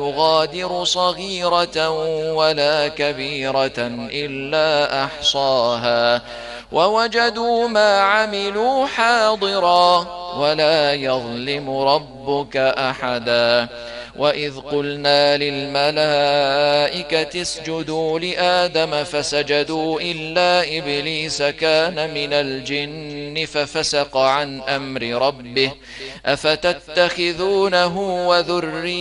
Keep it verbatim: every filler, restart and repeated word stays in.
يغادر صغيرة ولا كبيرة إلا أحصاها ووجدوا ما عملوا حاضرا ولا يظلم ربك أحدا. وإذ قلنا للملائكة اسجدوا لآدم فسجدوا إلا إبليس كان من الجن ففسق عن أمر ربه أفتتخذونه وذريته